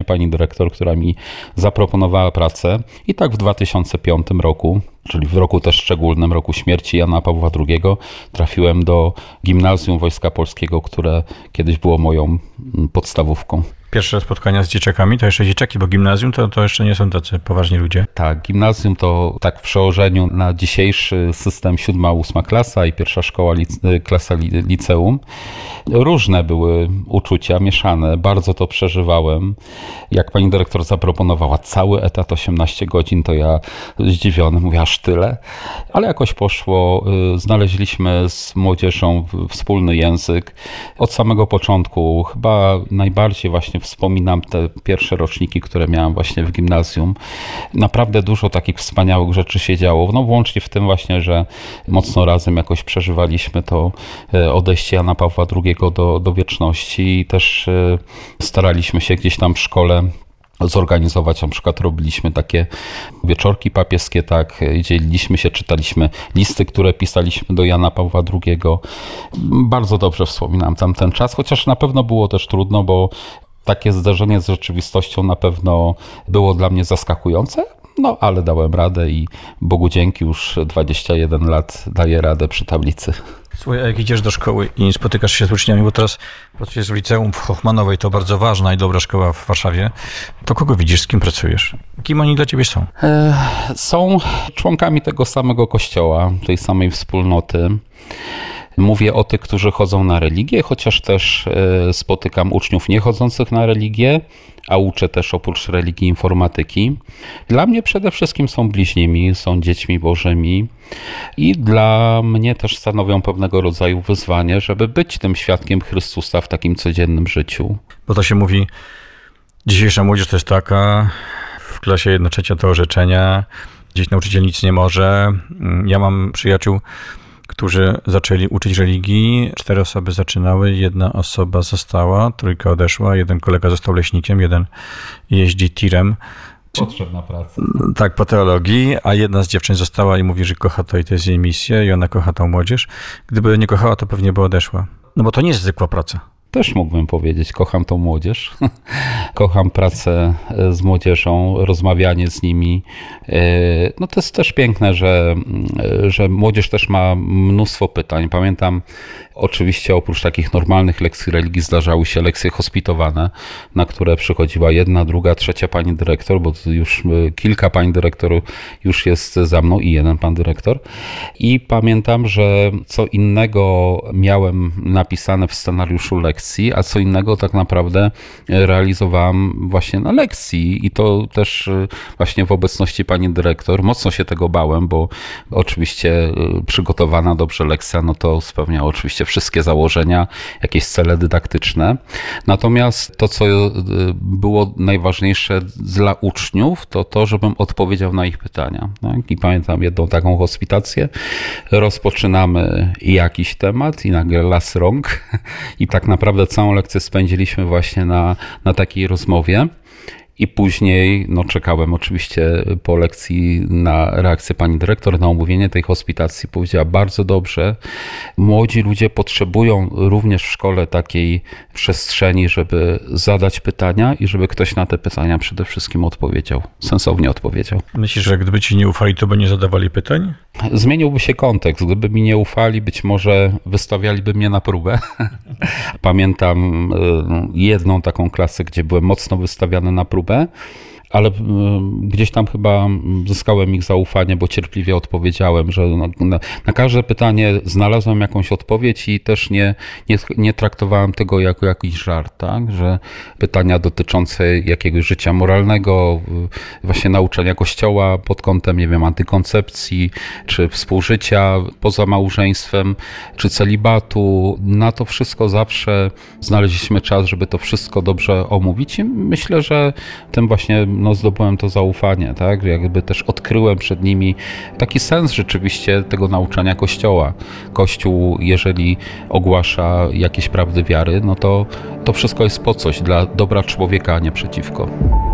pani dyrektor, która mi zaproponowała pracę i tak w 2005 roku, czyli w roku też szczególnym, roku śmierci Jana Pawła II, trafiłem do Gimnazjum Wojska Polskiego, które kiedyś było moją podstawówką. Pierwsze spotkania z dzieciakami to jeszcze dzieciaki, bo gimnazjum to jeszcze nie są tacy poważni ludzie. Tak, gimnazjum to tak w przełożeniu na dzisiejszy system 7-8 klasa i pierwsza szkoła, klasa liceum. Różne były uczucia, mieszane, bardzo to przeżywałem. Jak pani dyrektor zaproponowała cały etat 18 godzin, to ja zdziwiony, mówię, aż tyle. Ale jakoś poszło, znaleźliśmy z młodzieżą wspólny język. Od samego początku chyba najbardziej właśnie wspominam te pierwsze roczniki, które miałem właśnie w gimnazjum. Naprawdę dużo takich wspaniałych rzeczy się działo. No włącznie w tym właśnie, że mocno razem jakoś przeżywaliśmy to odejście Jana Pawła II do wieczności i też staraliśmy się gdzieś tam w szkole zorganizować, na przykład robiliśmy takie wieczorki papieskie, tak, dzieliliśmy się, czytaliśmy listy, które pisaliśmy do Jana Pawła II. Bardzo dobrze wspominam tamten czas, chociaż na pewno było też trudno, bo takie zderzenie z rzeczywistością na pewno było dla mnie zaskakujące, no ale dałem radę i Bogu dzięki już 21 lat daję radę przy tablicy. Słuchaj, a jak idziesz do szkoły i spotykasz się z uczniami, bo teraz pracujesz w liceum w Hochmanowej, to bardzo ważna i dobra szkoła w Warszawie, to kogo widzisz, z kim pracujesz? Kim oni dla ciebie są? Są członkami tego samego kościoła, tej samej wspólnoty. Mówię o tych, którzy chodzą na religię, chociaż też spotykam uczniów niechodzących na religię, a uczę też oprócz religii informatyki. Dla mnie przede wszystkim są bliźnimi, są dziećmi bożymi i dla mnie też stanowią pewnego rodzaju wyzwanie, żeby być tym świadkiem Chrystusa w takim codziennym życiu. Bo to się mówi, dzisiejsza młodzież to jest taka, w klasie 1/3 to orzeczenia, gdzieś nauczyciel nic nie może. Ja mam przyjaciół, którzy zaczęli uczyć religii. 4 osoby zaczynały, 1 osoba została, 3 odeszła, 1 kolega został leśnikiem, 1 jeździ tirem. Potrzebna praca. Tak, po teologii, a 1 z dziewczyn została i mówi, że kocha to i to jest jej misja i ona kocha tą młodzież. Gdyby nie kochała, to pewnie by odeszła. No bo to nie jest zwykła praca. Też mógłbym powiedzieć, kocham tą młodzież, kocham pracę z młodzieżą, rozmawianie z nimi. No to jest też piękne, że młodzież też ma mnóstwo pytań. Pamiętam, oczywiście oprócz takich normalnych lekcji religii zdarzały się lekcje hospitowane, na które przychodziła 1, 2, 3 pani dyrektor, bo już kilka pań dyrektorów już jest za mną i 1 pan dyrektor. I pamiętam, że co innego miałem napisane w scenariuszu lekcji, a co innego tak naprawdę realizowałam właśnie na lekcji i to też właśnie w obecności pani dyrektor. Mocno się tego bałem, bo oczywiście przygotowana dobrze lekcja, no to spełniała oczywiście wszystkie założenia, jakieś cele dydaktyczne. Natomiast to, co było najważniejsze dla uczniów, to to, żebym odpowiedział na ich pytania. Tak? I pamiętam jedną taką hospitację. Rozpoczynamy jakiś temat i nagle las rąk i tak naprawdę całą lekcję spędziliśmy właśnie na takiej rozmowie. I później czekałem oczywiście po lekcji na reakcję pani dyrektor, na omówienie tej hospitacji. Powiedziała bardzo dobrze. Młodzi ludzie potrzebują również w szkole takiej przestrzeni, żeby zadać pytania i żeby ktoś na te pytania przede wszystkim odpowiedział, sensownie odpowiedział. Myślisz, że gdyby ci nie ufali, to by nie zadawali pytań? Zmieniłby się kontekst. Gdyby mi nie ufali, być może wystawialiby mnie na próbę. Pamiętam jedną taką klasę, gdzie byłem mocno wystawiany na próbę, ale gdzieś tam chyba zyskałem ich zaufanie, bo cierpliwie odpowiedziałem, że na każde pytanie znalazłem jakąś odpowiedź i też nie traktowałem tego jako jakiś żart, tak? Że pytania dotyczące jakiegoś życia moralnego, właśnie nauczania Kościoła pod kątem, nie wiem, antykoncepcji, czy współżycia poza małżeństwem, czy celibatu, na to wszystko zawsze znaleźliśmy czas, żeby to wszystko dobrze omówić i myślę, że tym właśnie zdobyłem to zaufanie, tak? Jakby też odkryłem przed nimi taki sens rzeczywiście tego nauczania Kościoła. Kościół, jeżeli ogłasza jakieś prawdy wiary, no to wszystko jest po coś, dla dobra człowieka, a nie przeciwko.